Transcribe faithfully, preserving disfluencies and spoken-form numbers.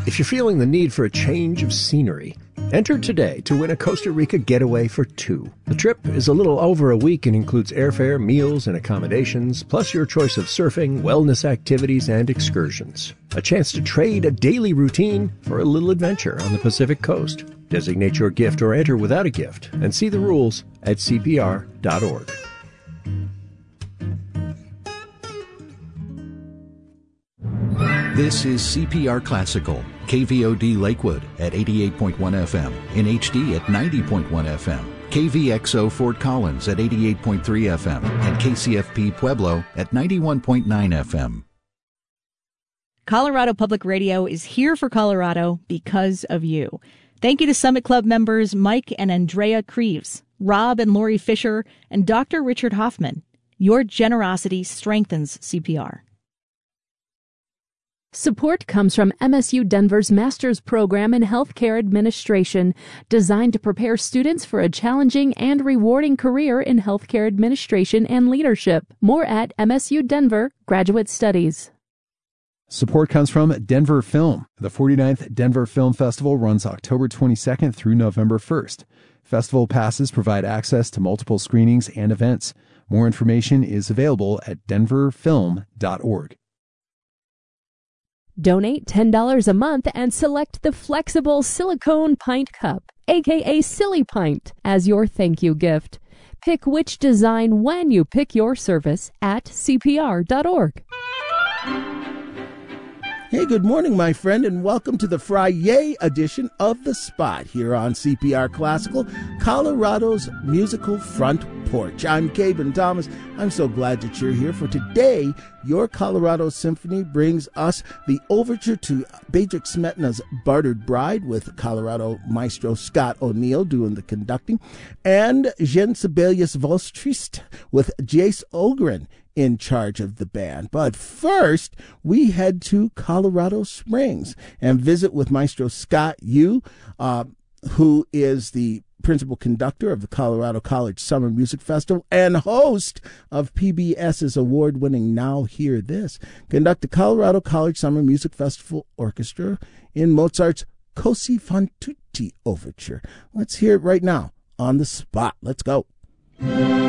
If you're feeling the need for a change of scenery, enter today to win a Costa Rica getaway for two. The trip is a little over a week and includes airfare, meals, and accommodations, plus your choice of surfing, wellness activities, and excursions. A chance to trade a daily routine for a little adventure on the Pacific Coast. Designate your gift or enter without a gift and see the rules at C P R dot org. This is C P R Classical, K V O D Lakewood at eighty-eight point one F M, in H D at ninety point one F M, K V X O Fort Collins at eighty-eight point three F M, and K C F P Pueblo at ninety-one point nine F M. Colorado Public Radio is here for Colorado because of you. Thank you to Summit Club members Mike and Andrea Creeves, Rob and Lori Fisher, and Doctor Richard Hoffman. Your generosity strengthens C P R. Support comes from M S U Denver's Master's Program in Healthcare Administration, designed to prepare students for a challenging and rewarding career in healthcare administration and leadership. More at M S U Denver Graduate Studies. Support comes from Denver Film. The forty-ninth Denver Film Festival runs October twenty-second through November first. Festival passes provide access to multiple screenings and events. More information is available at denver film dot org. Donate ten dollars a month and select the flexible silicone pint cup, aka Silly Pint, as your thank you gift. Pick which design when you pick your service at C P R dot org. Hey, good morning, my friend, and welcome to the Friday edition of The Spot here on C P R Classical, Colorado's musical front porch. I'm Caben Thomas. I'm so glad that you're here for today. Your Colorado Symphony brings us the overture to Bedřich Smetana's Bartered Bride with Colorado maestro Scott O'Neill doing the conducting, and Jen Sibelius Volstrist with Jace Ogren in charge of the band. But first, we head to Colorado Springs and visit with Maestro Scott Yu, uh, who is the principal conductor of the Colorado College Summer Music Festival and host of PBS's award-winning Now Hear This. Conduct the Colorado College Summer Music Festival Orchestra in Mozart's Così fan tutti Overture. Let's hear it right now on The Spot. Let's go.